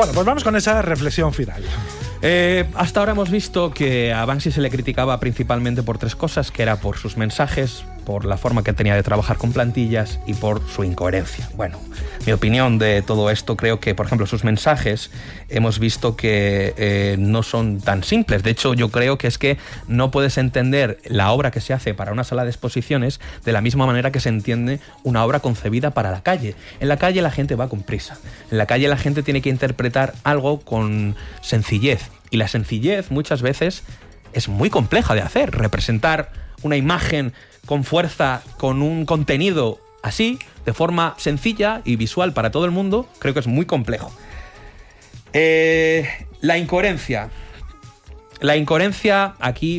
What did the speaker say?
Bueno, pues vamos con esa reflexión final. Hasta ahora hemos visto que a Banksy se le criticaba principalmente por 3 cosas, que era por sus mensajes, por la forma que tenía de trabajar con plantillas y por su incoherencia. Bueno, mi opinión de todo esto, creo que, por ejemplo, sus mensajes hemos visto que no son tan simples. De hecho, yo creo que es que no puedes entender la obra que se hace para una sala de exposiciones de la misma manera que se entiende una obra concebida para la calle. En la calle la gente va con prisa. En la calle la gente tiene que interpretar algo con sencillez. Y la sencillez muchas veces es muy compleja de hacer. Representar una imagen con fuerza, con un contenido así, de forma sencilla y visual para todo el mundo, creo que es muy complejo. La incoherencia. La incoherencia aquí